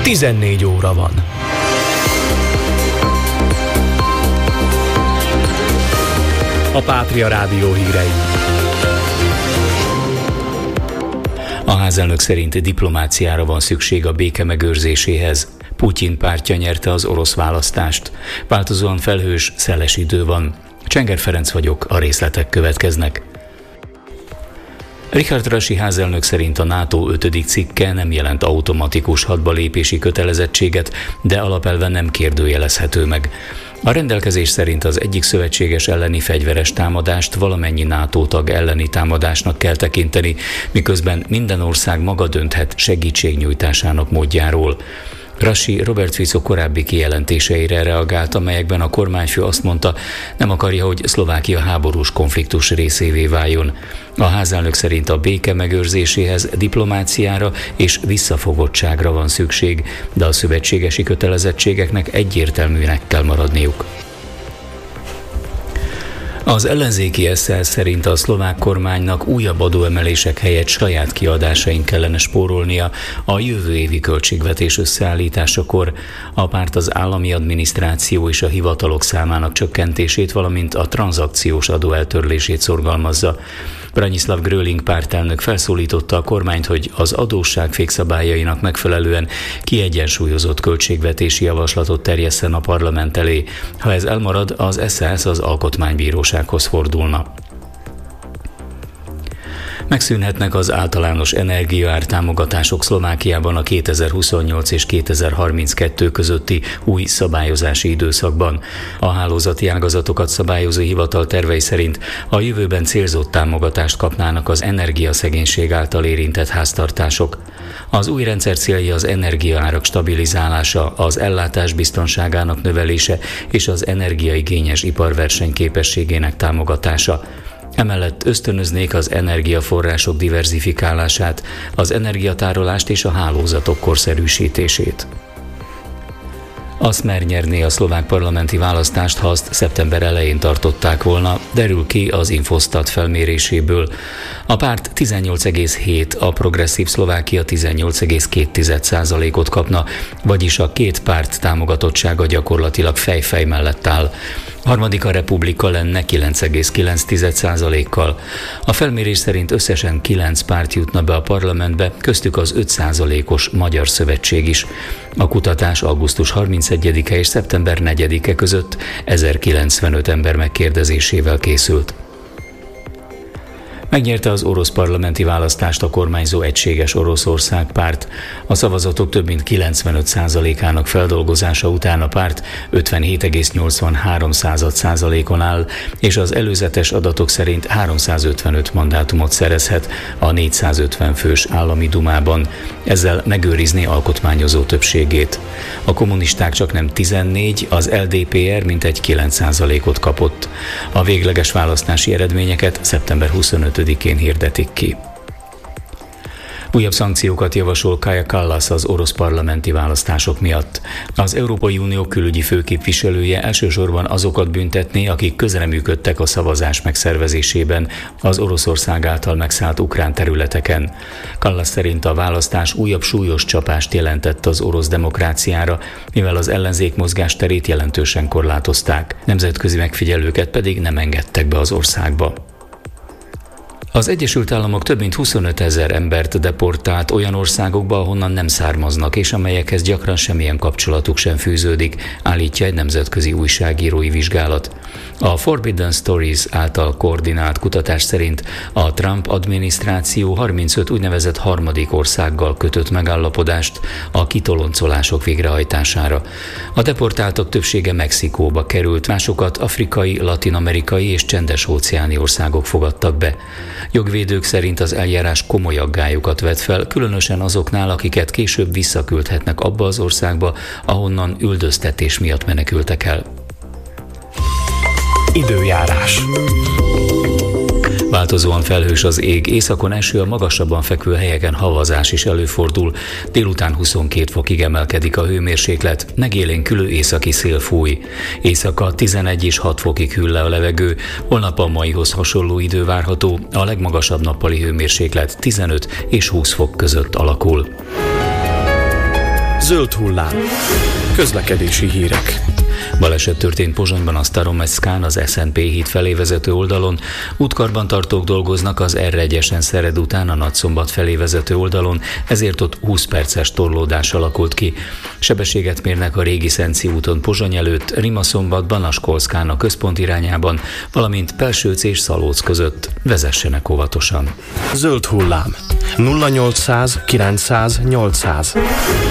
14 óra van. A Pátria Rádió hírei. A házelnök szerint diplomáciára van szükség a béke megőrzéséhez. Putyin pártja nyerte az orosz választást. Változóan felhős, szeles idő van. Csenger Ferenc vagyok, a részletek következnek. Richard Rasi házelnök szerint a NATO 5. cikke nem jelent automatikus hadbalépési kötelezettséget, de alapelven nem kérdőjelezhető meg. A rendelkezés szerint az egyik szövetséges elleni fegyveres támadást valamennyi NATO tag elleni támadásnak kell tekinteni, miközben minden ország maga dönthet segítségnyújtásának módjáról. Rasi Robert Fico korábbi kijelentéseire reagált, amelyekben a kormányfő azt mondta, nem akarja, hogy Szlovákia háborús konfliktus részévé váljon. A házelnök szerint a béke megőrzéséhez diplomáciára és visszafogottságra van szükség, de a szövetségesi kötelezettségeknek egyértelműnek kell maradniuk. Az ellenzéki SZL szerint a szlovák kormánynak újabb adóemelések helyett saját kiadásain kellene spórolnia a jövő évi költségvetés összeállításakor. A párt az állami adminisztráció és a hivatalok számának csökkentését, valamint a tranzakciós adó eltörlését szorgalmazza. Branislav Gröling pártelnök felszólította a kormányt, hogy az adósság fékszabályainak megfelelően kiegyensúlyozott költségvetési javaslatot terjesszen a parlament elé. Ha ez elmarad, az SZSZ az alkotmánybírósághoz fordulna. Megszűnhetnek az általános energiaár támogatások Szlovákiában a 2028 és 2032 közötti új szabályozási időszakban. A hálózati ágazatokat szabályozó hivatal tervei szerint a jövőben célzott támogatást kapnának az energiaszegénység által érintett háztartások. Az új rendszer célja az energiaárak stabilizálása, az ellátás biztonságának növelése és az energiaigényes ipar versenyképességének támogatása. Emellett ösztönöznék az energiaforrások diverzifikálását, az energiatárolást és a hálózatok korszerűsítését. A Smer nyerné a szlovák parlamenti választást, ha azt szeptember elején tartották volna, derül ki az Infostat felméréséből. A párt 18,7, a Progresszív Szlovákia 18,2%-ot kapna, vagyis a két párt támogatottsága gyakorlatilag fej-fej mellett áll. Harmadik a Republika lenne 9,9%-kal. A felmérés szerint összesen 9 párt jutna be a parlamentbe, köztük az 5%-os Magyar Szövetség is. A kutatás augusztus 31-e és szeptember 4-e között 1095 ember megkérdezésével készült. Megnyerte az orosz parlamenti választást a kormányzó Egységes Oroszország párt. A szavazatok több mint 95%-ának feldolgozása után a párt 57,83%-on áll, és az előzetes adatok szerint 355 mandátumot szerezhet a 450 fős állami dumában. Ezzel megőrizni alkotmányozó többségét. A kommunisták csaknem 14, az LDPR mintegy 9%-ot kapott. A végleges választási eredményeket szeptember 25-én hirdetik ki. Újabb szankciókat javasol Kaja Kallas az orosz parlamenti választások miatt. Az Európai Unió külügyi főképviselője elsősorban azokat büntetné, akik közreműködtek a szavazás megszervezésében az Oroszország által megszállt ukrán területeken. Kallas szerint a választás újabb súlyos csapást jelentett az orosz demokráciára, mivel az ellenzék mozgásterét jelentősen korlátozták, nemzetközi megfigyelőket pedig nem engedtek be az országba. Az Egyesült Államok több mint 25 000 embert deportált olyan országokba, ahonnan nem származnak, és amelyekhez gyakran semmilyen kapcsolatuk sem fűződik, állítja egy nemzetközi újságírói vizsgálat. A Forbidden Stories által koordinált kutatás szerint a Trump adminisztráció 35 úgynevezett harmadik országgal kötött megállapodást a kitoloncolások végrehajtására. A deportáltak többsége Mexikóba került, másokat afrikai, latin-amerikai és csendes-óceáni országok fogadtak be. Jogvédők szerint az eljárás komoly aggályokat vet fel, különösen azoknál, akiket később visszaküldhetnek abba az országba, ahonnan üldöztetés miatt menekültek el. Időjárás. Változóan felhős az ég, északon eső, a magasabban fekvő helyeken havazás is előfordul. Délután 22 fokig emelkedik a hőmérséklet, megélénkülő északi szél fúj. Éjszaka 11 és 6 fokig hűl le a levegő, holnap a maihoz hasonló idő várható, a legmagasabb nappali hőmérséklet 15 és 20 fok között alakul. Zöld hullám. Közlekedési hírek. Baleset történt Pozsonyban a Staromeszkán, az SNP híd felé vezető oldalon. Útkarbantartók dolgoznak az R1-esen Szered után a Nagyszombat felé vezető oldalon, ezért ott 20 perces torlódás alakult ki. Sebességet mérnek a Régi Szenci úton Pozsony előtt, Rimaszombatban, a Skolszkán a központ irányában, valamint Pelsőc és Szalóc között. Vezessenek óvatosan. Zöld hullám. 0800 900 800.